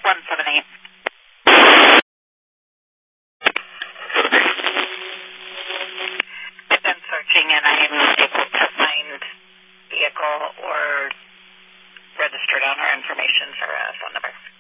178. I've been searching and I am able to find vehicle or registered owner information for a phone number.